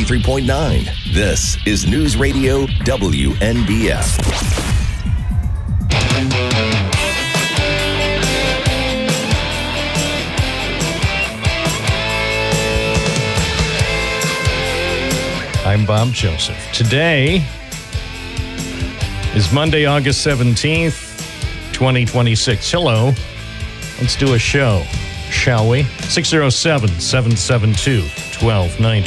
93.9. This is News Radio WNBF. I'm Bob Joseph. Today is Monday, August 17th, 2026. Hello. Let's do a show, shall we? 607-772-1290.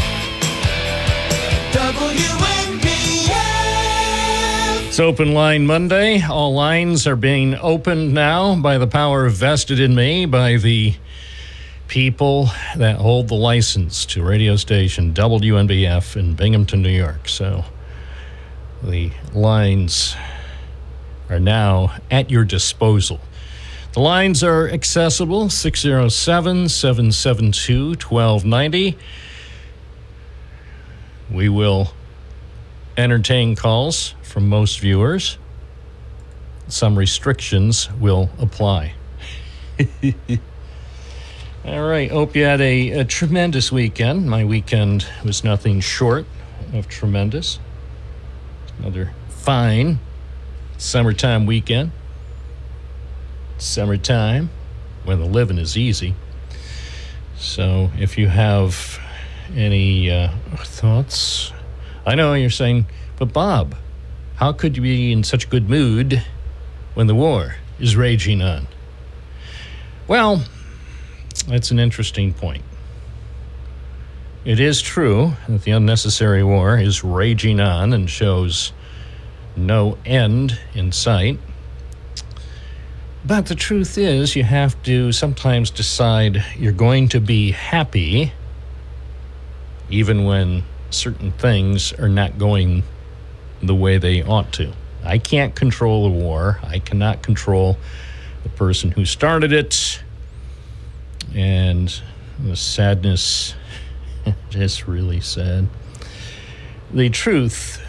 WNBF. It's Open Line Monday. All lines are being opened now by the power vested in me by the people that hold the license to radio station WNBF in Binghamton, New York. So the lines are now at your disposal. The lines are accessible, 607-772-1290. We will entertain calls from most viewers. Some restrictions will apply. All right, hope you had a tremendous weekend. My weekend was nothing short of tremendous. Another fine summertime weekend. Summertime, when the living is easy. So if you have any thoughts, I know you're saying, but Bob, how could you be in such good mood when the war is raging on? Well, that's an interesting point. It is true that the unnecessary war is raging on and shows no end in sight. But the truth is, you have to sometimes decide you're going to be happy even when certain things are not going the way they ought to. I can't control the war. I cannot control the person who started it. And the sadness is really sad. The truth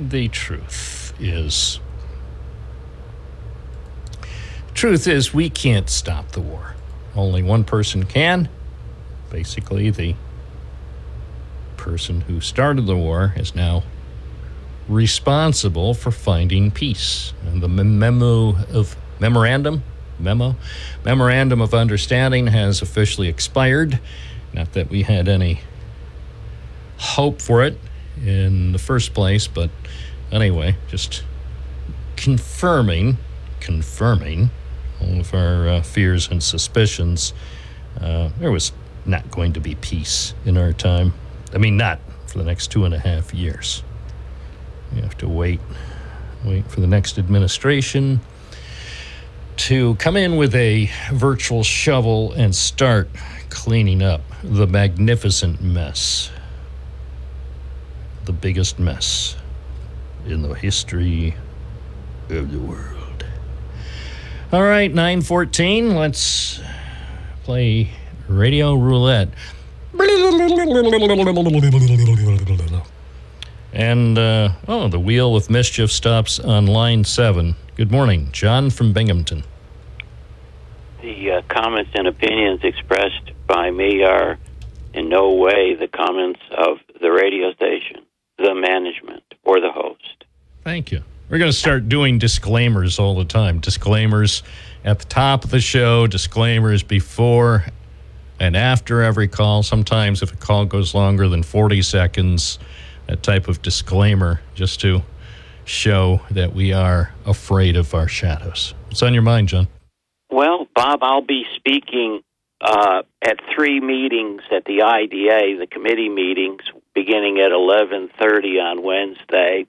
is we can't stop the war. Only one person can. Basically, the person who started the war is now responsible for finding peace. And the memorandum of understanding has officially expired. Not that we had any hope for it in the first place, but anyway, just confirming all of our fears and suspicions. There was not going to be peace in our time. I mean, not for the next 2.5 years. We have to wait for the next administration to come in with a virtual shovel and start cleaning up the magnificent mess. The biggest mess in the history of the world. All right, 9:14. Let's play Radio Roulette. And, the Wheel of Mischief stops on line 7. Good morning. John from Binghamton. The comments and opinions expressed by me are in no way the comments of the radio station, the management, or the host. Thank you. We're going to start doing disclaimers all the time. Disclaimers at the top of the show, disclaimers before and after every call. Sometimes if a call goes longer than 40 seconds, that type of disclaimer just to show that we are afraid of our shadows. What's on your mind, John? Well, Bob, I'll be speaking at 3 meetings at the IDA, the committee meetings, beginning at 11:30 on Wednesday.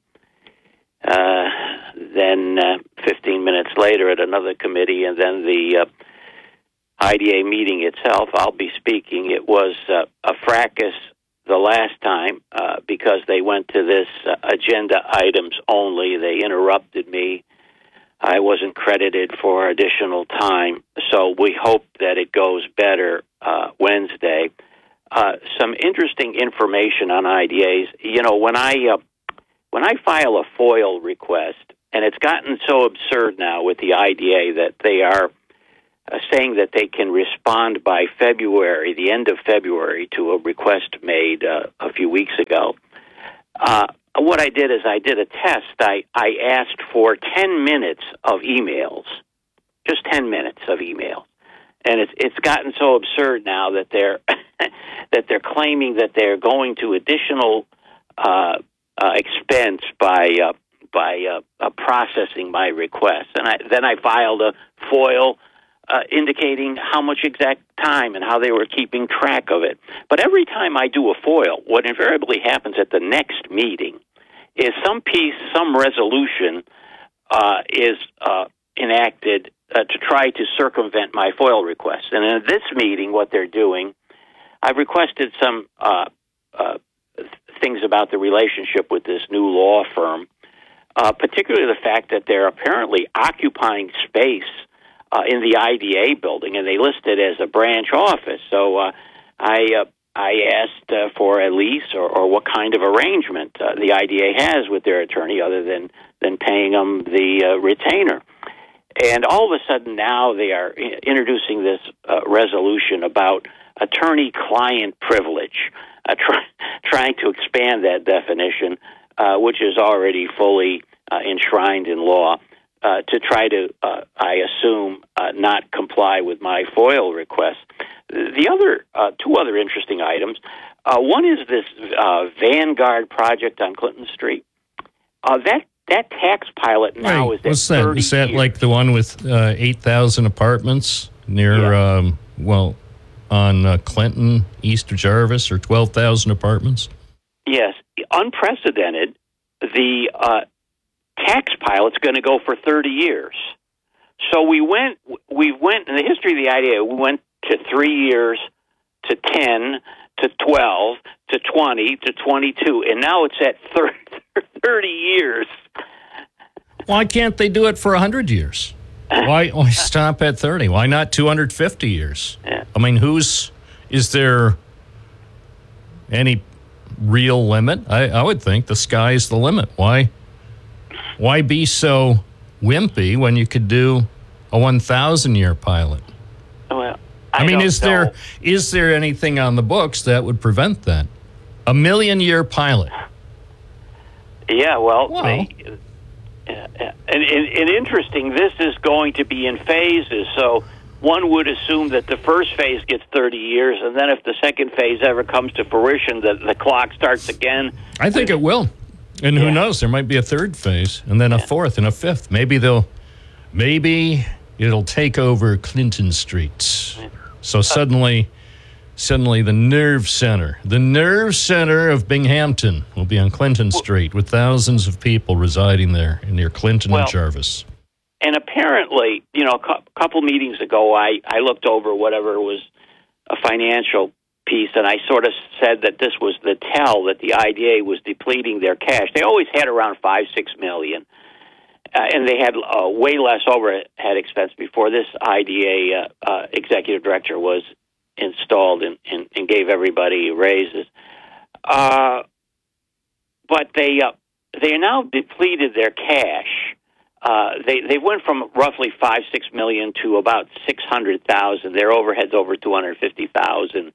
Then 15 minutes later at another committee, and then the IDA meeting itself, I'll be speaking. It was a fracas the last time because they went to this agenda items only. They interrupted me. I wasn't credited for additional time, so we hope that it goes better Wednesday. Some interesting information on IDAs. You know, when I file a FOIL request, and it's gotten so absurd now with the IDA that they are saying that they can respond by February, the end of February, to a request made a few weeks ago. What I did is I did a test. I asked for 10 minutes of emails, just 10 minutes of emails. And it's gotten so absurd now that they're that they're claiming that they're going to additional expense by processing my request. And then I filed a FOIL indicating how much exact time and how they were keeping track of it. But every time I do a FOIL, what invariably happens at the next meeting is some resolution is enacted to try to circumvent my FOIL request. And in this meeting, what they're doing, I've requested some things about the relationship with this new law firm, particularly the fact that they're apparently occupying space in the IDA building, and they list it as a branch office. So I asked for a lease or what kind of arrangement the IDA has with their attorney other than paying them the retainer. And all of a sudden now they are introducing this resolution about attorney-client privilege, trying to expand that definition, which is already fully enshrined in law, to try to, I assume, not comply with my FOIL request. The other two other interesting items. One is this Vanguard project on Clinton Street. That tax pilot now is at 30 years. Is that like the one with 8,000 apartments near, on Clinton, east of Jarvis, or 12,000 apartments? Yes. Unprecedented. The tax pilot's going to go for 30 years. So we went in the history of the IDA, we went to 3 years, to 10, to 12, to 20, to 22, and now it's at 30 years. Why can't they do it for 100 years? Why stop at 30? Why not 250 years? Yeah. I mean, is there any real limit? I would think the sky's the limit. Why be so wimpy when you could do a 1,000-year pilot? Well, I mean, is there anything on the books that would prevent that? A 1,000,000-year pilot. Yeah, and interesting, this is going to be in phases, so one would assume that the first phase gets 30 years, and then if the second phase ever comes to fruition, the clock starts again. I think it will. And who knows, there might be a third phase, and then a fourth and a fifth. Maybe it'll take over Clinton Street. So suddenly the nerve center of Binghamton will be on Clinton Street with thousands of people residing there near Clinton and Jarvis. And apparently, a couple meetings ago, I looked over whatever was a financial piece, and I sort of said that this was the tell that the IDA was depleting their cash. They always had around $5-6 million, and they had way less overhead expense before this IDA executive director was installed and gave everybody raises. But they now depleted their cash. They went from roughly $5-6 million to about $600,000. Their overhead's over $250,000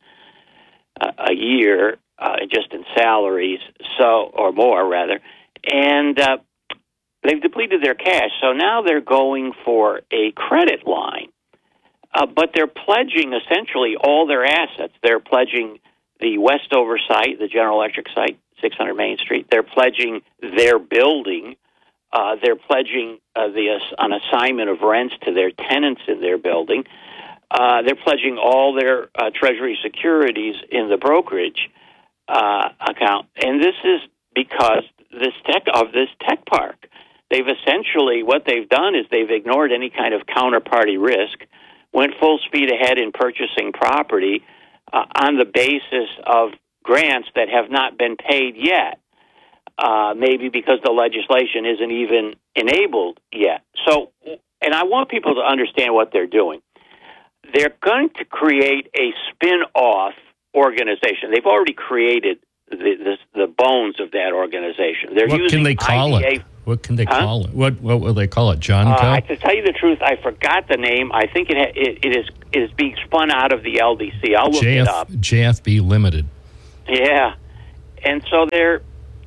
a year, just in salaries, or more rather, and they've depleted their cash. So now they're going for a credit line, but they're pledging essentially all their assets. They're pledging the Westover site, the General Electric site, 600 Main Street. They're pledging their building. They're pledging an assignment of rents to their tenants in their building. They're pledging all their Treasury securities in the brokerage account, and this is because this tech park. They've essentially, what they've done is they've ignored any kind of counterparty risk, went full speed ahead in purchasing property on the basis of grants that have not been paid yet. Maybe because the legislation isn't even enabled yet. So, and I want people to understand what they're doing. They're going to create a spin-off organization. They've already created the bones of that organization. What can they call it? What can they call it? What will they call it? John Co? To tell you the truth, I forgot the name. I think it is being spun out of the LDC. I'll look it up. JFB Limited. Yeah, and so they're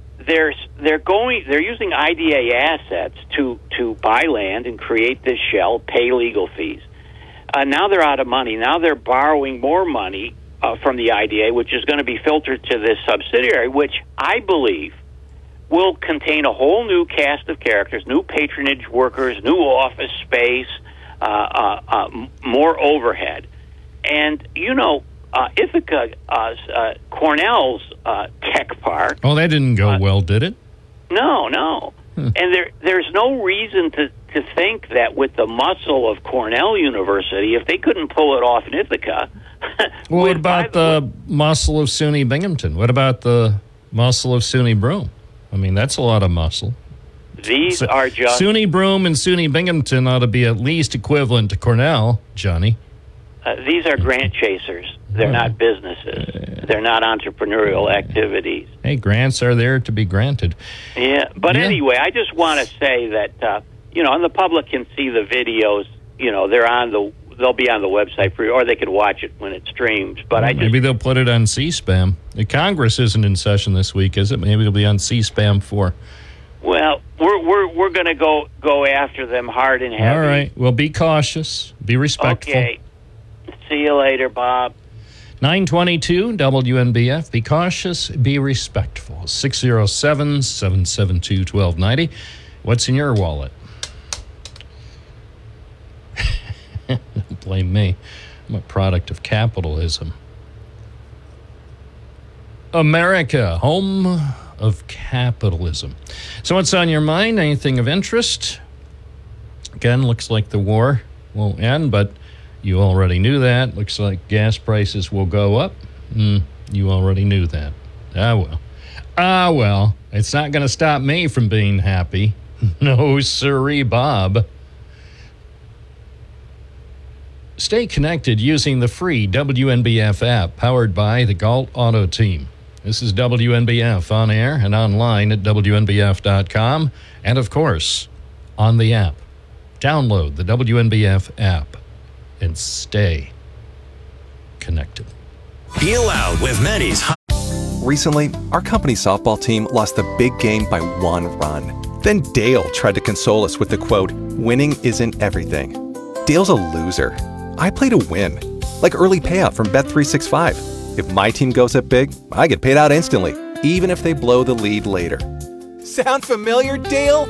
using IDA assets to buy land and create this shell, pay legal fees. Now they're out of money. Now they're borrowing more money from the IDA, which is going to be filtered to this subsidiary, which I believe will contain a whole new cast of characters, new patronage workers, new office space, more overhead. And, Ithaca, Cornell's tech park. Oh, that didn't go well, did it? No. And there's no reason to think that with the muscle of Cornell University, if they couldn't pull it off in Ithaca. Well, what about the muscle of SUNY Binghamton? What about the muscle of SUNY Broome? I mean, that's a lot of muscle. These are just... SUNY Broome and SUNY Binghamton ought to be at least equivalent to Cornell, Johnny. These are grant chasers. They're not businesses. They're not entrepreneurial activities. Hey, grants are there to be granted. Yeah, but anyway, I just want to say that, and the public can see the videos. They'll be on the website for you, or they could watch it when it streams. But maybe they'll put it on C-SPAN. The Congress isn't in session this week, is it? Maybe it'll be on C-SPAN 4. Well, we're going to go after them hard and heavy. All right. Well, be cautious. Be respectful. Okay. See you later, Bob. 922 WNBF. Be cautious. Be respectful. 607-772-1290. What's in your wallet? Don't blame me. I'm a product of capitalism. America, home of capitalism. So what's on your mind? Anything of interest? Again, looks like the war won't end, but you already knew that. Looks like gas prices will go up. You already knew that. Ah, well. It's not going to stop me from being happy. No, sirree, Bob. Stay connected using the free WNBF app powered by the Galt Auto Team. This is WNBF on air and online at WNBF.com. And, of course, on the app. Download the WNBF app and stay connected. Be loud with Manny's. Recently, our company softball team lost the big game by 1 run. Then Dale tried to console us with the quote, "Winning isn't everything." Dale's a loser. I play to win, like early payout from Bet365. If my team goes up big, I get paid out instantly, even if they blow the lead later. Sound familiar, Dale?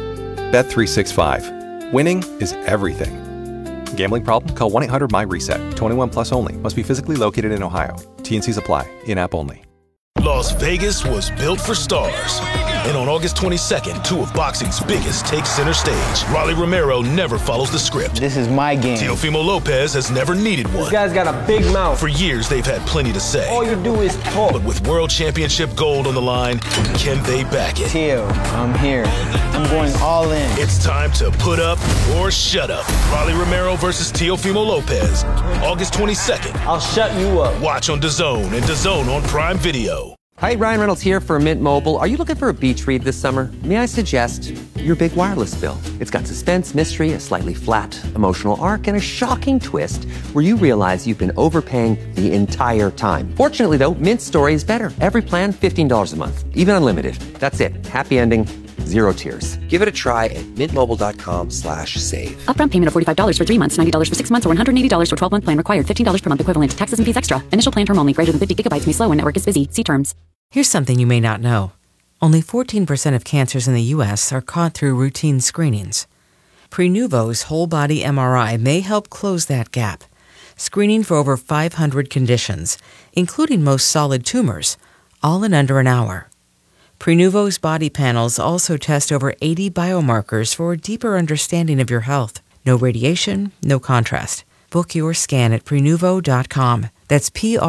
Bet365. Winning is everything. Gambling problem? Call 1-800-MY-RESET. 21 plus only. Must be physically located in Ohio. T&Cs apply. In-app only. Las Vegas was built for stars. And on August 22nd, 2 of boxing's biggest take center stage. Rolly Romero never follows the script. This is my game. Teofimo Lopez has never needed one. This guy's got a big mouth. For years, they've had plenty to say. All you do is talk. But with World Championship gold on the line, can they back it? Teo, I'm here. I'm going all in. It's time to put up or shut up. Rolly Romero versus Teofimo Lopez. August 22nd. I'll shut you up. Watch on DAZN and DAZN on Prime Video. Hi, Ryan Reynolds here for Mint Mobile. Are you looking for a beach read this summer? May I suggest your big wireless bill? It's got suspense, mystery, a slightly flat emotional arc, and a shocking twist where you realize you've been overpaying the entire time. Fortunately, though, Mint's story is better. Every plan, $15 a month, even unlimited. That's it. Happy ending. Zero tears. Give it a try at mintmobile.com/save. Upfront payment of $45 for 3 months, $90 for 6 months, or $180 for 12-month plan required. $15 per month equivalent. Taxes and fees extra. Initial plan term only. Greater than 50 gigabytes may slow when network is busy. See terms. Here's something you may not know. Only 14% of cancers in the U.S. are caught through routine screenings. Prenuvo's whole-body MRI may help close that gap, screening for over 500 conditions, including most solid tumors, all in under an hour. Prenuvo's body panels also test over 80 biomarkers for a deeper understanding of your health. No radiation, no contrast. Book your scan at Prenuvo.com. That's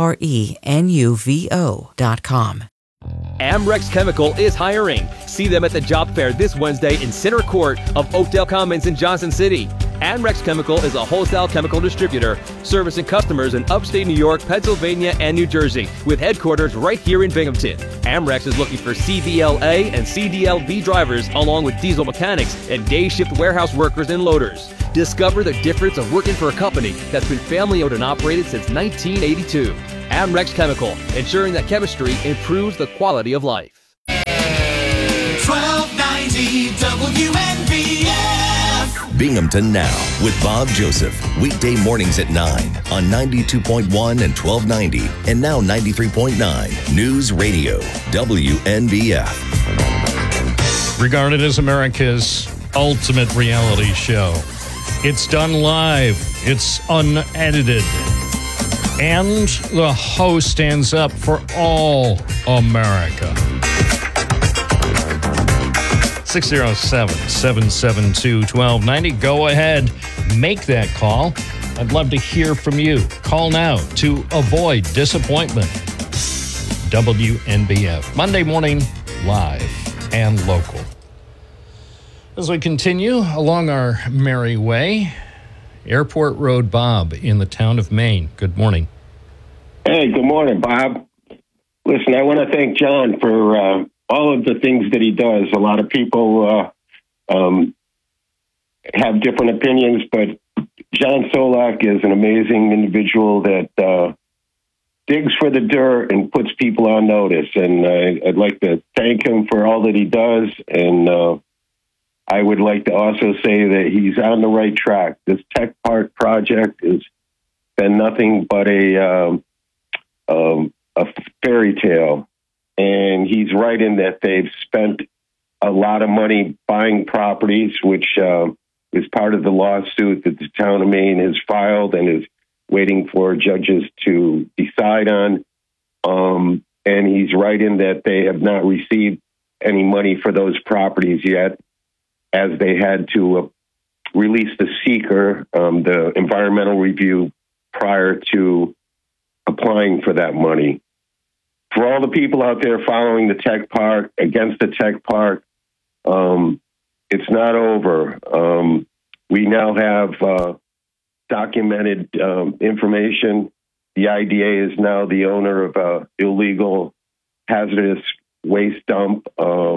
Prenuvo.com. Amrex Chemical is hiring. See them at the job fair this Wednesday in Center Court of Oakdale Commons in Johnson City. Amrex Chemical is a wholesale chemical distributor servicing customers in upstate New York, Pennsylvania, and New Jersey, with headquarters right here in Binghamton. Amrex is looking for CDLA and CDLB drivers, along with diesel mechanics and day shift warehouse workers and loaders. Discover the difference of working for a company that's been family-owned and operated since 1982. Amrex Chemical, ensuring that chemistry improves the quality of life. 1290 WNBF. Binghamton Now with Bob Joseph. Weekday mornings at 9 on 92.1 and 1290 and now 93.9 News Radio WNBF. Regarded as America's ultimate reality show. It's done live. It's unedited. And the host stands up for all America. 607-772-1290. Go ahead, make that call. I'd love to hear from you. Call now to avoid disappointment. WNBF. Monday morning, live and local. As we continue along our merry way, Airport Road Bob in the town of Maine. Good morning. Hey, good morning, Bob. Listen, I want to thank John for all of the things that he does. A lot of people have different opinions, but John Solak is an amazing individual that digs for the dirt and puts people on notice. And I'd like to thank him for all that he does. And I would like to also say that he's on the right track. This Tech Park project has been nothing but a fairy tale. And he's right in that they've spent a lot of money buying properties, which is part of the lawsuit that the town of Maine has filed and is waiting for judges to decide on. And he's right in that they have not received any money for those properties yet, as they had to release the seeker, the environmental review, prior to applying for that money. For all the people out there following the Tech Park, against the Tech Park, it's not over. We now have documented information. The IDA is now the owner of an illegal hazardous waste dump.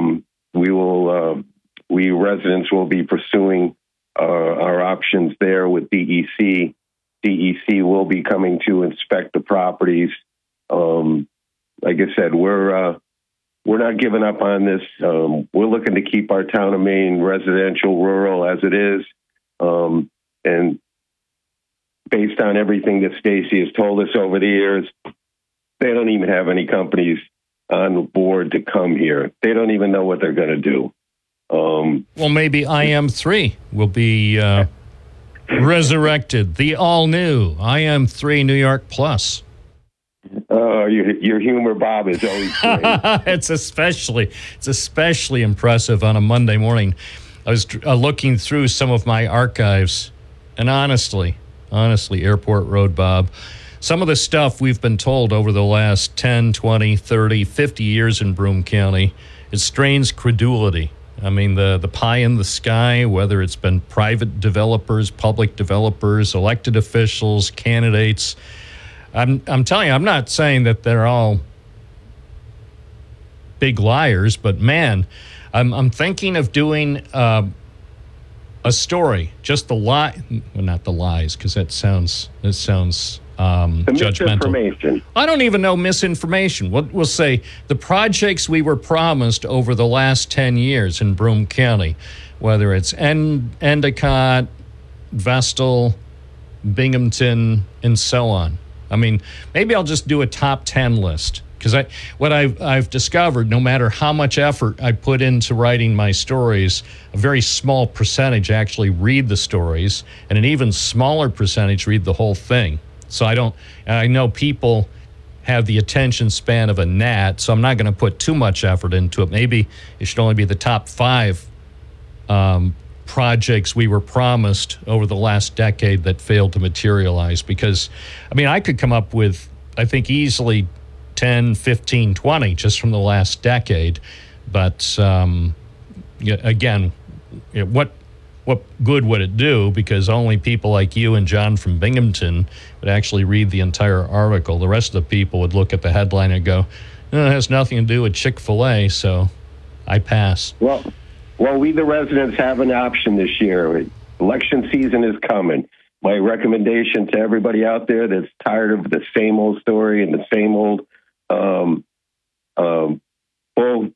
We residents will be pursuing our options there with DEC. DEC will be coming to inspect the properties. Like I said, we're not giving up on this. We're looking to keep our town of Maine residential, rural as it is. And based on everything that Stacy has told us over the years, they don't even have any companies on board to come here. They don't even know what they're going to do. Well, maybe IM3 will be resurrected. The all-new IM3 New York Plus. Your humor, Bob, is always great. It's especially impressive on a Monday morning. I was looking through some of my archives, and honestly, Airport Road Bob, some of the stuff we've been told over the last 10, 20, 30, 50 years in Broome County, it strains credulity. I mean, the pie in the sky, whether it's been private developers, public developers, elected officials, candidates. I'm telling you, I'm not saying that they're all big liars, but man, I'm thinking of doing a story, just the lie, well, not the lies, because that sounds judgmental. I don't even know misinformation. We'll say the projects we were promised over the last 10 years in Broome County, whether it's Endicott, Vestal, Binghamton, and so on. I mean, maybe I'll just do a top 10 list, because what I've discovered, no matter how much effort I put into writing my stories, a very small percentage actually read the stories, and an even smaller percentage read the whole thing. So I know people have the attention span of a gnat, so I'm not going to put too much effort into it. Maybe it should only be the top 5 projects we were promised over the last decade that failed to materialize. Because, I mean, I could come up with, I think, easily 10, 15, 20 just from the last decade. But, again, what what good would it do? Because only people like you and John from Binghamton would actually read the entire article. The rest of the people would look at the headline and go, it has nothing to do with Chick-fil-A, so I pass. Well, we the residents have an option this year. Election season is coming. My recommendation to everybody out there that's tired of the same old story and the same old bull